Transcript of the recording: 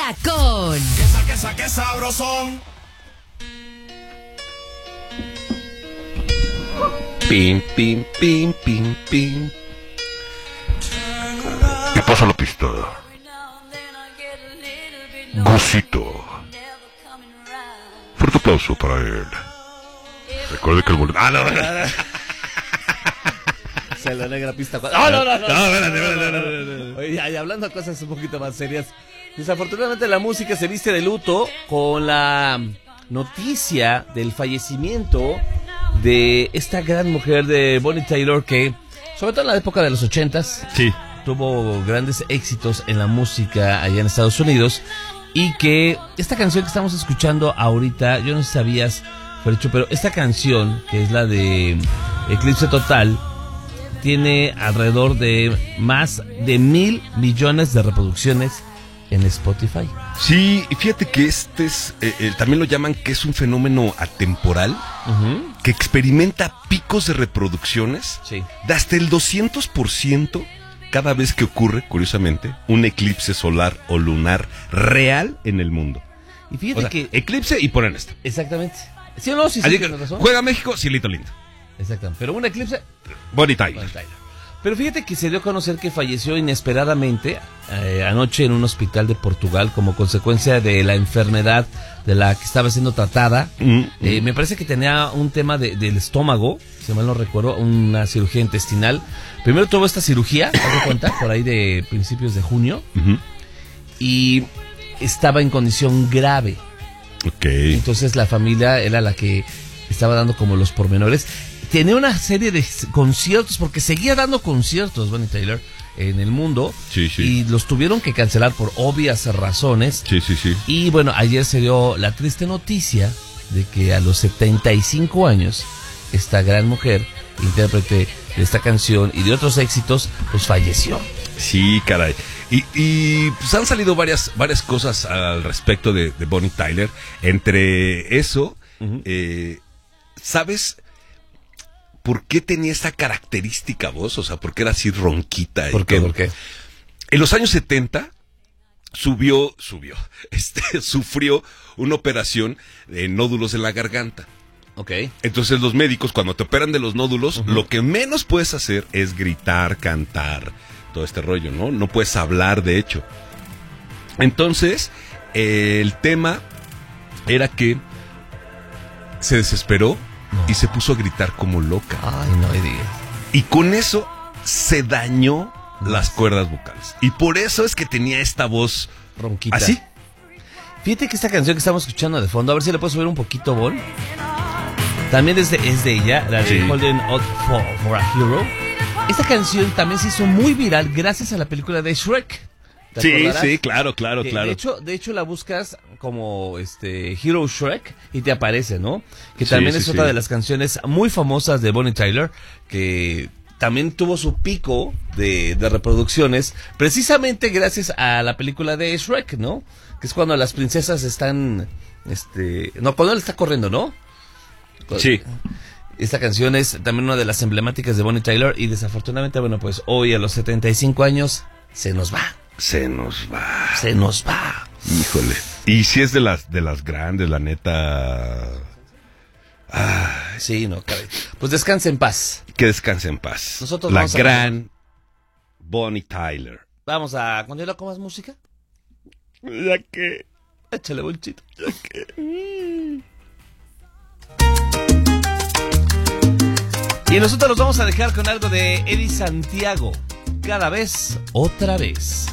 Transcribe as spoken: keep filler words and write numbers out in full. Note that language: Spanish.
Ahora con... Qué sa, qué sabrosón. Pim, pim, pim, pim, pim. Y pasa la pista. Gusito. Fuerte aplauso para él. Recuerde que el boleto... Ah, no, no, no. Se la negra pista. ¡Oh, no, no, no! No, espérate, espérate, espérate. Oye, y hablando de cosas un poquito más serias, desafortunadamente la música se viste de luto con la noticia del fallecimiento de esta gran mujer de Bonnie Tyler, que sobre todo en la época de los ochentas Sí. tuvo grandes éxitos en la música allá en Estados Unidos, y que esta canción que estamos escuchando ahorita, yo no sé si sabías, Fercho, pero esta canción, que es la de Eclipse Total, tiene alrededor de más de mil millones de reproducciones en Spotify. Sí, y fíjate que este es, eh, eh, también lo llaman que es un fenómeno atemporal, Uh-huh. que experimenta picos de reproducciones Sí. de hasta el doscientos por ciento cada vez que ocurre, curiosamente, un eclipse solar o lunar real en el mundo. Y fíjate O sea, que... eclipse y ponen esto. Exactamente. ¿Sí o no? Sí, sí, Así que, tienes razón. juega México, cielito lindo. Exactamente. Pero un eclipse... Bonnie Tyler. Bonnie Tyler. Pero fíjate que se dio a conocer que falleció inesperadamente eh, anoche en un hospital de Portugal como consecuencia de la enfermedad de la que estaba siendo tratada. Mm, Eh, mm. me parece que tenía un tema de, del estómago, si mal no recuerdo, una cirugía intestinal. Primero tuvo esta cirugía, ¿te das cuenta? Por ahí de principios de junio. Ujú. Y estaba en condición grave. Ok. Entonces la familia era la que estaba dando como los pormenores. Tenía una serie de conciertos, porque seguía dando conciertos Bonnie Tyler en el mundo. Sí, sí. Y los tuvieron que cancelar por obvias razones. Sí, sí, sí. Y bueno, ayer se dio la triste noticia de que a los setenta y cinco años, esta gran mujer, intérprete de esta canción y de otros éxitos, pues falleció. Sí, caray. Y, y pues han salido varias, varias cosas al respecto de, de Bonnie Tyler. Entre eso, Uh-huh. eh, ¿sabes por qué tenía esta característica voz? O sea, ¿por qué era así ronquita? y ¿Por qué? todo? ¿Por qué? En los años setenta subió, subió, este, sufrió una operación de nódulos en la garganta. Ok. Entonces los médicos, cuando te operan de los nódulos, Uh-huh. lo que menos puedes hacer es gritar, cantar, todo este rollo, ¿no? No puedes hablar, de hecho. Entonces, eh, el tema era que se desesperó No. y se puso a gritar como loca. Ay, no me digas. Y con eso se dañó las cuerdas vocales. Y por eso es que tenía esta voz Ronquita. así. Fíjate que esta canción que estamos escuchando de fondo, a ver si le puedo subir un poquito, Bon. También es de, es de ella, la de Sí. Holding Out for, for a Hero. Esta canción también se hizo muy viral gracias a la película de Shrek. ¿Te Sí, acordarás? sí, claro, claro, De, claro. de hecho, de hecho la buscas como este Hero Shrek y te aparece, ¿no? Que Sí, también sí, es sí. otra de las canciones muy famosas de Bonnie Tyler, que también tuvo su pico de, de reproducciones, precisamente gracias a la película de Shrek, ¿no? Que es cuando las princesas están, este, no, cuando él está corriendo, ¿no? Sí. Esta canción es también una de las emblemáticas de Bonnie Tyler y desafortunadamente, bueno, pues hoy a los setenta y cinco años se nos va. Se nos va. Se nos va. Híjole. Y si es de las de las grandes, la neta. Ah, Sí, no, caray. Pues descanse en paz. que descanse en paz. Nosotros la vamos a- gran Bonnie Tyler. Vamos a continuar con más música. Ya que. Échale, bolchito. Y nosotros los vamos a dejar con algo de Eddie Santiago. Cada vez, otra vez.